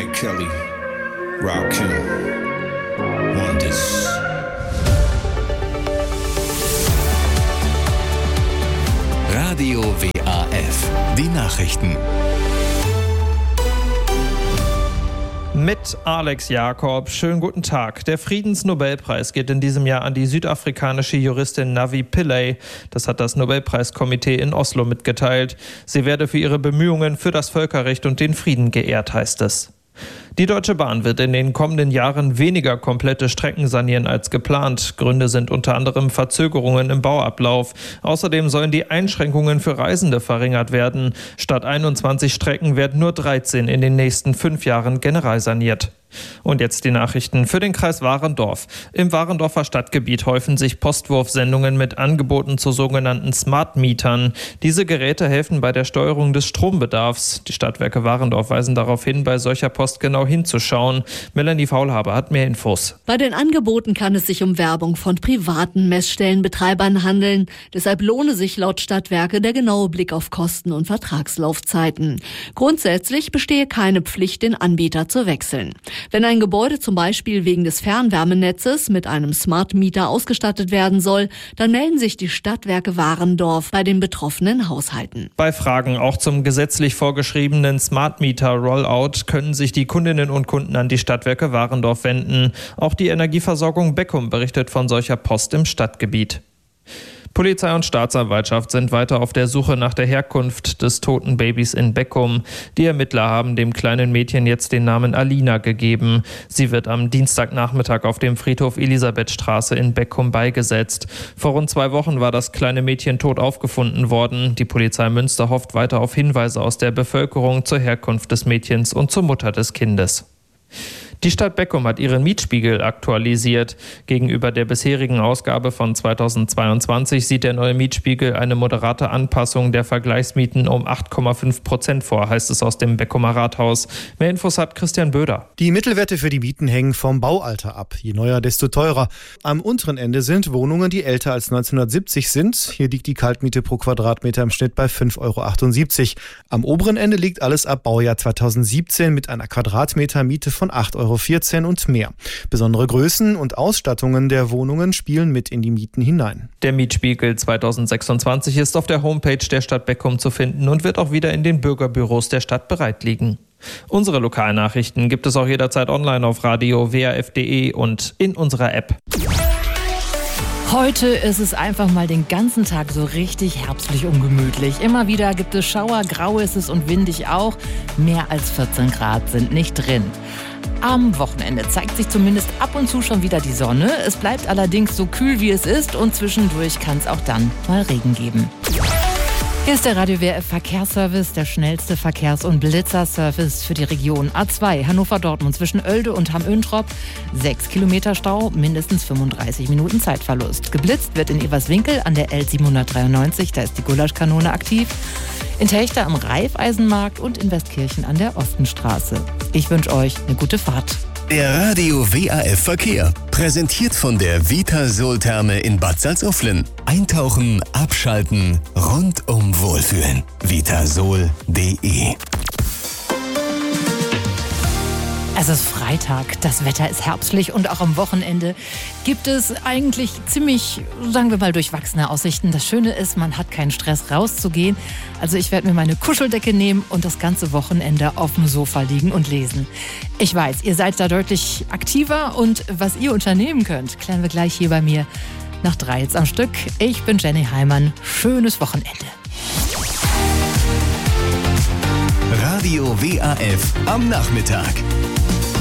Kelly, Rakim, Wonders. Radio WAF, die Nachrichten. Mit Alex Jakob. Schönen guten Tag. Der Friedensnobelpreis geht in diesem Jahr an die südafrikanische Juristin Navi Pillay. Das hat das Nobelpreiskomitee in Oslo mitgeteilt. Sie werde für ihre Bemühungen für das Völkerrecht und den Frieden geehrt, heißt es. Die Deutsche Bahn wird in den kommenden Jahren weniger komplette Strecken sanieren als geplant. Gründe sind unter anderem Verzögerungen im Bauablauf. Außerdem sollen die Einschränkungen für Reisende verringert werden. Statt 21 Strecken werden nur 13 in den nächsten 5 Jahren generalsaniert. Und jetzt die Nachrichten für den Kreis Warendorf. Im Warendorfer Stadtgebiet häufen sich Postwurfsendungen mit Angeboten zu sogenannten Smart Mietern. Diese Geräte helfen bei der Steuerung des Strombedarfs. Die Stadtwerke Warendorf weisen darauf hin, bei solcher Post genau hinzuschauen. Melanie Faulhaber hat mehr Infos. Bei den Angeboten kann es sich um Werbung von privaten Messstellenbetreibern handeln. Deshalb lohne sich laut Stadtwerke der genaue Blick auf Kosten und Vertragslaufzeiten. Grundsätzlich bestehe keine Pflicht, den Anbieter zu wechseln. Wenn ein Gebäude zum Beispiel wegen des Fernwärmenetzes mit einem Smart Meter ausgestattet werden soll, dann melden sich die Stadtwerke Warendorf bei den betroffenen Haushalten. Bei Fragen auch zum gesetzlich vorgeschriebenen Smart Meter Rollout können sich die Kundinnen und Kunden an die Stadtwerke Warendorf wenden. Auch die Energieversorgung Beckum berichtet von solcher Post im Stadtgebiet. Polizei und Staatsanwaltschaft sind weiter auf der Suche nach der Herkunft des toten Babys in Beckum. Die Ermittler haben dem kleinen Mädchen jetzt den Namen Alina gegeben. Sie wird am Dienstagnachmittag auf dem Friedhof Elisabethstraße in Beckum beigesetzt. Vor rund 2 Wochen war das kleine Mädchen tot aufgefunden worden. Die Polizei Münster hofft weiter auf Hinweise aus der Bevölkerung zur Herkunft des Mädchens und zur Mutter des Kindes. Die Stadt Beckum hat ihren Mietspiegel aktualisiert. Gegenüber der bisherigen Ausgabe von 2022 sieht der neue Mietspiegel eine moderate Anpassung der Vergleichsmieten um 8,5% vor, heißt es aus dem Beckumer Rathaus. Mehr Infos hat Christian Böder. Die Mittelwerte für die Mieten hängen vom Baualter ab. Je neuer, desto teurer. Am unteren Ende sind Wohnungen, die älter als 1970 sind. Hier liegt die Kaltmiete pro Quadratmeter im Schnitt bei 5,78 €. Am oberen Ende liegt alles ab Baujahr 2017 mit einer Quadratmetermiete von 8,14 € und mehr. Besondere Größen und Ausstattungen der Wohnungen spielen mit in die Mieten hinein. Der Mietspiegel 2026 ist auf der Homepage der Stadt Beckum zu finden und wird auch wieder in den Bürgerbüros der Stadt bereit liegen. Unsere Lokalnachrichten gibt es auch jederzeit online auf radio waf.de und in unserer App. Heute ist es einfach mal den ganzen Tag so richtig herbstlich ungemütlich. Immer wieder gibt es Schauer, grau ist es und windig auch. Mehr als 14 Grad sind nicht drin. Am Wochenende zeigt sich zumindest ab und zu schon wieder die Sonne. Es bleibt allerdings so kühl, wie es ist und zwischendurch kann es auch dann mal Regen geben. Hier ist der Radio WF Verkehrsservice, der schnellste Verkehrs- und Blitzerservice für die Region A2 Hannover-Dortmund zwischen Oelde und Hamm-Öhntrop. 6 Kilometer Stau, mindestens 35 Minuten Zeitverlust. Geblitzt wird in Everswinkel an der L793, da ist die Gulaschkanone aktiv. In Techter am Raiffeisenmarkt und in Westkirchen an der Ostenstraße. Ich wünsche euch eine gute Fahrt. Der Radio WAF Verkehr. Präsentiert von der Vitasol-Therme in Bad Salzuflen. Eintauchen, abschalten, rundum wohlfühlen. Vitasol.de. Es ist Freitag, das Wetter ist herbstlich und auch am Wochenende gibt es eigentlich ziemlich, sagen wir mal, durchwachsene Aussichten. Das Schöne ist, man hat keinen Stress rauszugehen. Also ich werde mir meine Kuscheldecke nehmen und das ganze Wochenende auf dem Sofa liegen und lesen. Ich weiß, ihr seid da deutlich aktiver und was ihr unternehmen könnt, klären wir gleich hier bei mir nach 3 jetzt am Stück. Ich bin Jenny Heimann. Schönes Wochenende. Radio WAF am Nachmittag.